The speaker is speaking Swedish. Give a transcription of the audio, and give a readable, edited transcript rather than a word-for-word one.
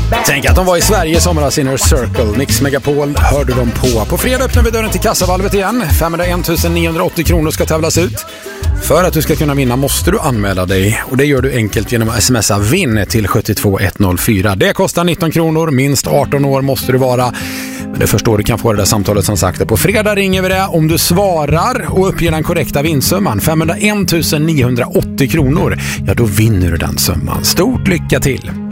Tänk att de var i Sverige i somras, Inner Circle. Mix Megapol hörde de på. På fredag öppnar vi dörren till kassavalvet igen. 501 980 kronor ska tävlas ut. För att du ska kunna vinna måste du anmäla dig. Och det gör du enkelt genom att smsa vinn till 72104. Det kostar 19 kronor. Minst 18 år måste du vara. Men det förstår du kan få det där samtalet som sagt. På fredag ringer vi det. Om du svarar och uppger den korrekta vinsumman, 501 980 kronor, ja då vinner du den summan. Stort lycka till!